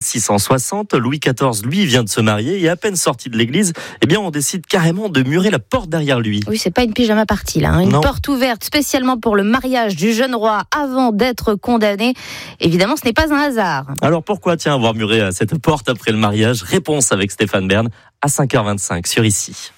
1660. Louis XIV, lui, vient de se marier et à peine sorti de l'église, on décide carrément de murer la porte derrière lui. Oui, c'est pas une pyjama party là, Une porte ouverte spécialement pour le mariage du jeune roi avant d'être condamné. Évidemment, ce n'est pas un hasard. Alors pourquoi avoir muré cette porte après le mariage? Réponse avec Stéphane Bern à 5h25 sur Ici.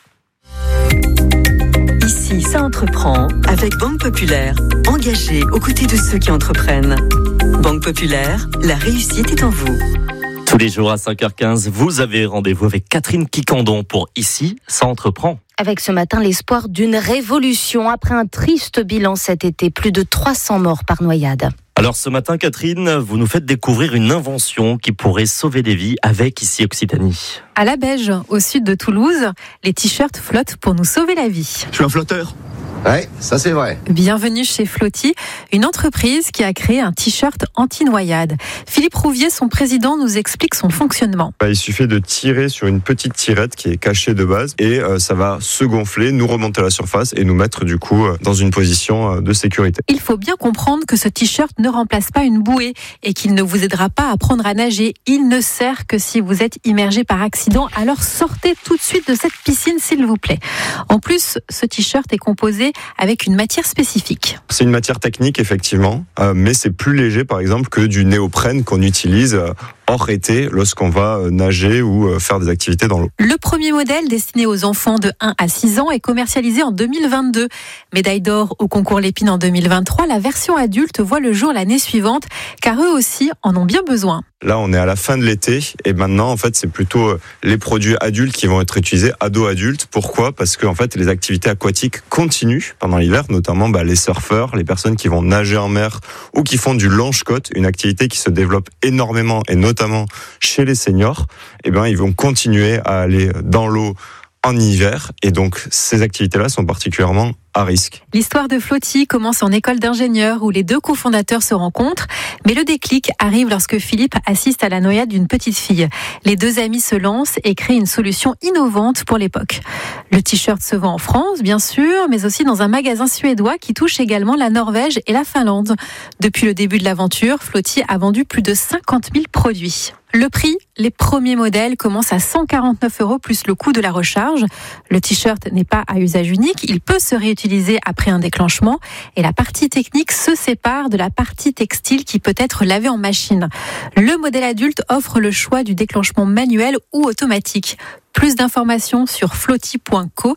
Ici, ça entreprend avec Banque Populaire. Engagée aux côtés de ceux qui entreprennent. Banque Populaire, la réussite est en vous. Tous les jours à 5h15, vous avez rendez-vous avec Catherine Quicandon pour Ici, ça entreprend. Avec ce matin l'espoir d'une révolution après un triste bilan cet été. Plus de 300 morts par noyade. Alors ce matin, Catherine, vous nous faites découvrir une invention qui pourrait sauver des vies avec Ici Occitanie. À la Beige, au sud de Toulouse, les t-shirts flottent pour nous sauver la vie. Je suis un flotteur. Ouais, ça c'est vrai. Bienvenue chez Flotti, une entreprise qui a créé un t-shirt anti-noyade. Philippe Rouvier, son président, nous explique son fonctionnement. Il suffit de tirer sur une petite tirette qui est cachée de base et ça va se gonfler, nous remonter à la surface et nous mettre du coup dans une position de sécurité. Il faut bien comprendre que ce t-shirt ne remplace pas une bouée et qu'il ne vous aidera pas à apprendre à nager. Il ne sert que si vous êtes immergé par accident, alors sortez tout de suite de cette piscine s'il vous plaît. En plus, ce t-shirt est composé avec une matière spécifique. C'est une matière technique effectivement, mais c'est plus léger par exemple que du néoprène qu'on utilise hors été lorsqu'on va nager ou faire des activités dans l'eau. Le premier modèle destiné aux enfants de 1 à 6 ans est commercialisé en 2022. Médaille d'or au concours Lépine en 2023, la version adulte voit le jour l'année suivante car eux aussi en ont bien besoin. Là, on est à la fin de l'été et maintenant, en fait, c'est plutôt les produits adultes qui vont être utilisés, ados-adultes. Pourquoi ? Parce que, en fait, les activités aquatiques continuent pendant l'hiver, notamment les surfeurs, les personnes qui vont nager en mer ou qui font du longe-côte, une activité qui se développe énormément et notamment chez les seniors. Ils vont continuer à aller dans l'eau en hiver et donc ces activités-là sont particulièrement à risque. L'histoire de Flotti commence en école d'ingénieur où les deux cofondateurs se rencontrent, mais le déclic arrive lorsque Philippe assiste à la noyade d'une petite fille. Les deux amis se lancent et créent une solution innovante pour l'époque. Le t-shirt se vend en France, bien sûr, mais aussi dans un magasin suédois qui touche également la Norvège et la Finlande. Depuis le début de l'aventure, Flotti a vendu plus de 50 000 produits. Le prix, les premiers modèles commencent à 149 € plus le coût de la recharge. Le t-shirt n'est pas à usage unique, il peut se réutiliser après un déclenchement et la partie technique se sépare de la partie textile qui peut être lavée en machine. Le modèle adulte offre le choix du déclenchement manuel ou automatique. Plus d'informations sur flotti.co,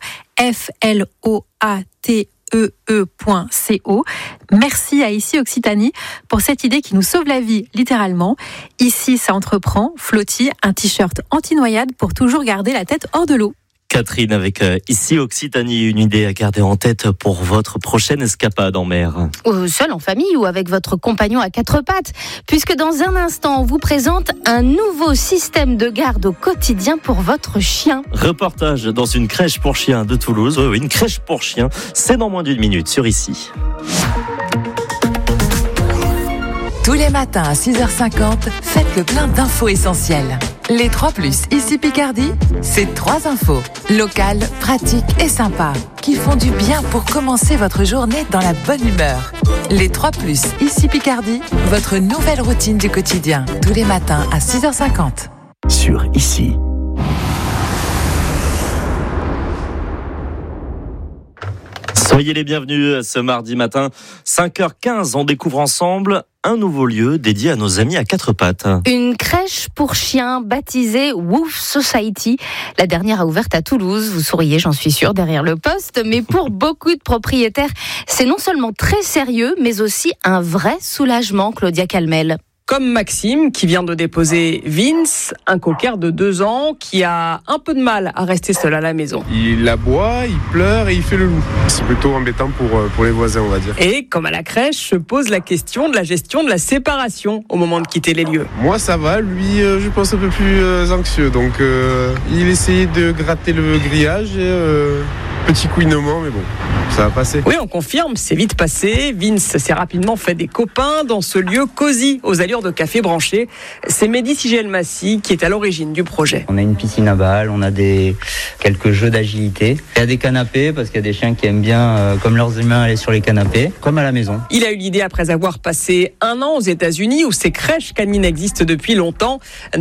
FLOATE.co. Merci à Ici Occitanie pour cette idée qui nous sauve la vie, littéralement. Ici, ça entreprend. Flotti, un t-shirt anti-noyade pour toujours garder la tête hors de l'eau. Catherine avec Ici Occitanie, une idée à garder en tête pour votre prochaine escapade en mer. Seul, en famille ou avec votre compagnon à quatre pattes, puisque dans un instant, on vous présente un nouveau système de garde au quotidien pour votre chien. Reportage dans une crèche pour chiens de Toulouse. Oui, une crèche pour chiens, c'est dans moins d'une minute sur Ici. Tous les matins à 6h50, faites le plein d'infos essentielles. Les 3+, ici Picardie, c'est 3 infos. Locales, pratiques et sympas, qui font du bien pour commencer votre journée dans la bonne humeur. Les 3+, ici Picardie, votre nouvelle routine du quotidien. Tous les matins à 6h50. Sur Ici. Soyez les bienvenus ce mardi matin, 5h15, on découvre ensemble un nouveau lieu dédié à nos amis à quatre pattes. Une crèche pour chiens baptisée Woof Society. La dernière a ouvert à Toulouse. Vous souriez, j'en suis sûre, derrière le poste. Mais pour beaucoup de propriétaires, c'est non seulement très sérieux, mais aussi un vrai soulagement, Claudia Calmel. Comme Maxime, qui vient de déposer Vince, un cocker de 2 ans, qui a un peu de mal à rester seul à la maison. Il aboie, il pleure et il fait le loup. C'est plutôt embêtant pour les voisins, on va dire. Et comme à la crèche, se pose la question de la gestion de la séparation au moment de quitter les lieux. Moi, ça va. Lui, je pense un peu plus anxieux. Donc, il essayait de gratter le grillage et petit couinement, mais bon, ça va passer. Oui, on confirme, c'est vite passé. Vince s'est rapidement fait des copains dans ce lieu cosy, aux allures de café branché. C'est Mehdi Sigel-Massi qui est à l'origine du projet. On a une piscine à balles, on a quelques jeux d'agilité. Il y a des canapés, parce qu'il y a des chiens qui aiment bien, comme leurs humains, aller sur les canapés, comme à la maison. Il a eu l'idée après avoir passé 1 an aux États-Unis, où ces crèches canines existent depuis longtemps.